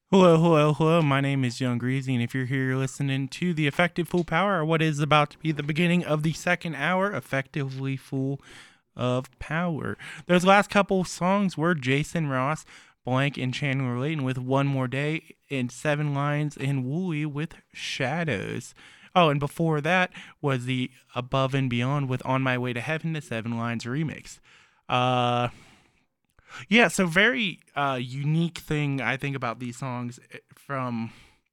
Hello, hello, hello. My name is Young Greasy, and if you're here listening to the Effective Full Power, or what is about to be the beginning of the second hour, Effectively Full of Power. Those last couple songs were Jason Ross, Blank, and Chandler Layton with One More Day, and Seven Lines and Wooly with Shadows. Oh, and before that was the Above and Beyond with On My Way to Heaven, the Seven Lines remix. Uh, yeah, so very unique thing I think about these songs from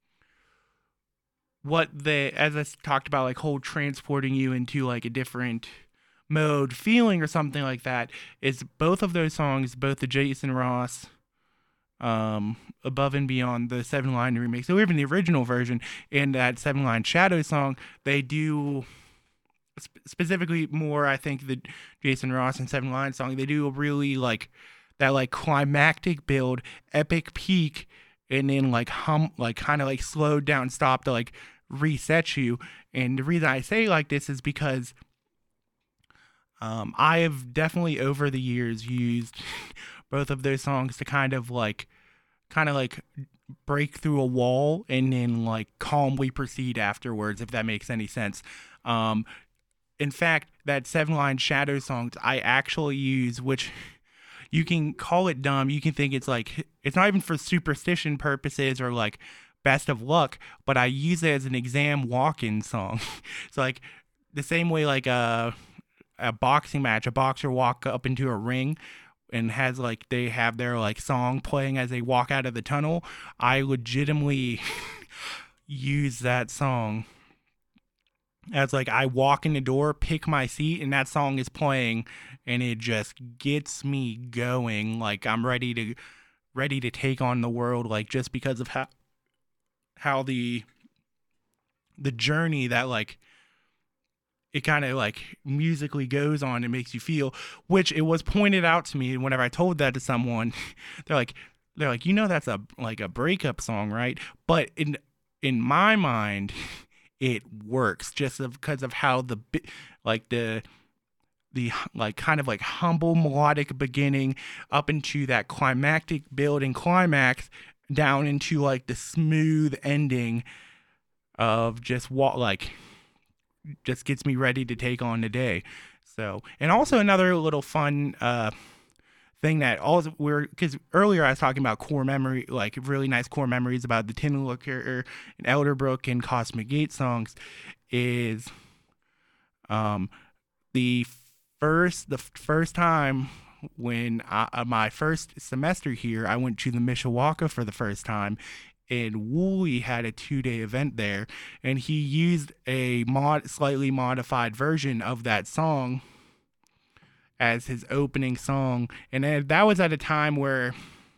what they, as I talked about, like whole transporting you into like a different mode, feeling or something like that. Is both of those songs, both the Jason Ross, Above and Beyond, the Seven Line remix, or even the original version, and that Seven Line Shadow song, they do specifically more. I think the Jason Ross and Seven Line song, they do a really like that like climactic build, epic peak, and then like like kind of like slowed down, stop to like reset you. And the reason I say like this is because I have definitely over the years used both of those songs to kind of like break through a wall and then like calmly proceed afterwards, if that makes any sense. Um, in fact, that Seven Line Shadow songs I actually use, which you can call it dumb. You can think it's like it's not even for superstition purposes or like best of luck, but I use it as an exam walk-in song. So like the same way like a boxing match, a boxer walk up into a ring and has like they have their like song playing as they walk out of the tunnel. I legitimately use that song as like I walk in the door, pick my seat, and that song is playing, and it just gets me going. Like I'm ready to take on the world. Like just because of how the journey that like it kind of like musically goes on and makes you feel. Which it was pointed out to me whenever I told that to someone. they're like they're like, you know, that's a like a breakup song, right? But in my mind it works just because of how like the like kind of like humble melodic beginning up into that climactic build and climax down into like the smooth ending of just what like just gets me ready to take on the day. So, and also another little fun thing that all we're because earlier I was talking about core memory, like really nice core memories about the Tin Looker and Elderbrook and Cosmic Gate songs, is um the the first time when my first semester here, I went to the Mishawaka for the first time, and Wooly had a 2 day event there, and he used a slightly modified version of that song as his opening song, and that was at a time where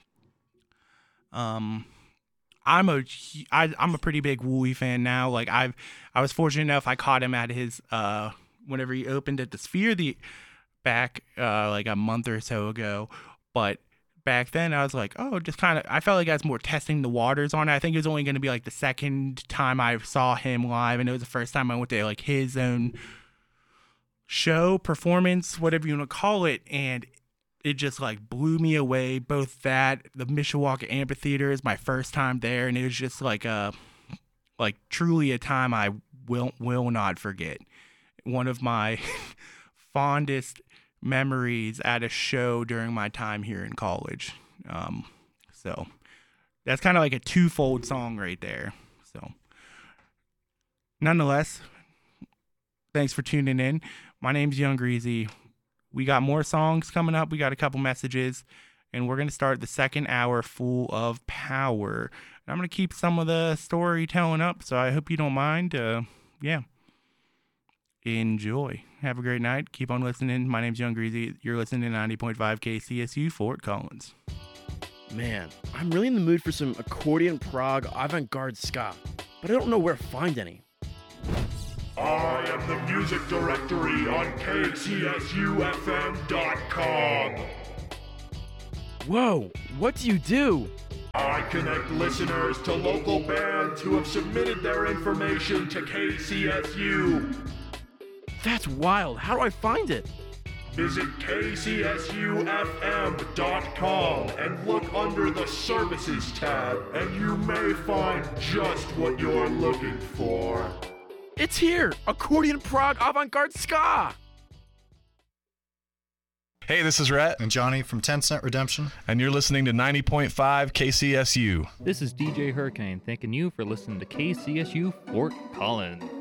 um I'm a I'm a pretty big Wooly fan now. Like I was fortunate enough I caught him at his whenever he opened at the Sphere the back like a month or so ago, but back then I was like, oh, just kind of I felt like I was more testing the waters on it. I think it was only going to be like the second time I saw him live, and it was the first time I went to like his own show, performance, whatever you want to call it, and it just like blew me away. Both that, the Mishawaka Amphitheater is my first time there, and it was just like truly a time I will not forget. One of my fondest memories at a show during my time here in college. So that's kind of like a twofold song right there. So nonetheless, thanks for tuning in. My name's Young Greasy. We got more songs coming up. We got a couple messages, and we're going to start the second hour full of power. And I'm going to keep some of the storytelling up, so I hope you don't mind. Yeah. Enjoy. Have a great night. Keep on listening. My name's Young Greasy. You're listening to 90.5 KCSU Fort Collins. Man, I'm really in the mood for some accordion prog avant-garde ska, but I don't know where to find any. I am the music directory on kcsufm.com. Whoa, what do you do? I connect listeners to local bands who have submitted their information to KCSU. That's wild. How do I find it? Visit kcsufm.com and look under the Services tab, and you may find just what you're looking for. It's here! Accordion Prague Avant-Garde Ska! Hey, this is Rhett. And Johnny from 10 Cent Redemption. And you're listening to 90.5 KCSU. This is DJ Hurricane thanking you for listening to KCSU Fort Collins.